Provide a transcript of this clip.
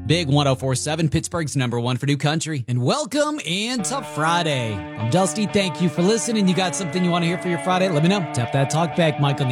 Big 104.7, Pittsburgh's #1 for new country. And welcome into Friday. I'm Dusty. Thank you for listening. You got something you want to hear for your Friday? Let me know. Tap that talk back, Michael.